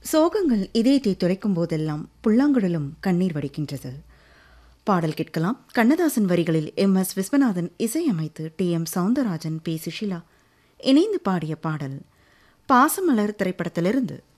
சோகங்கள் இதயத்தை துரைக்கும் போதெல்லாம் புல்லாங்குழலும் கண்ணீர் வடிக்கின்றது. பாடல் கேட்கலாம். கண்ணதாசன் வரிகளில் MS விஸ்வநாதன் இசையமைத்து TM சௌந்தரராஜன், P சுஷீலா இணைந்து பாடிய பாடல் பாசமலர் திரைப்படத்திலிருந்து.